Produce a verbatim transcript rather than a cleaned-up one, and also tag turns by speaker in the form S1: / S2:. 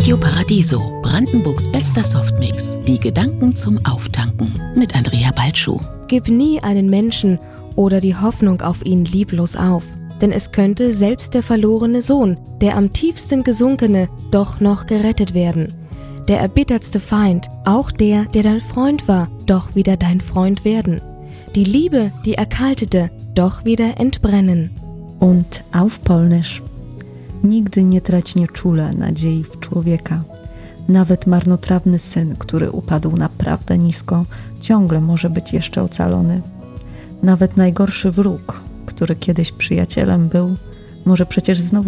S1: Radio Paradiso, Brandenburgs bester Softmix. Die Gedanken zum Auftanken mit Andrea Balschuh.
S2: Gib nie einen Menschen oder die Hoffnung auf ihn lieblos auf. Denn es könnte selbst der verlorene Sohn, der am tiefsten gesunkene, doch noch gerettet werden. Der erbittertste Feind, auch der, der dein Freund war, doch wieder dein Freund werden. Die Liebe, die erkaltete, doch wieder entbrennen.
S3: Und auf Polnisch. Nigdy nie trać nieczule nadziei w człowieka. Nawet marnotrawny syn, który upadł naprawdę nisko, ciągle może być jeszcze ocalony. Nawet najgorszy wróg, który kiedyś przyjacielem był, może przecież znowu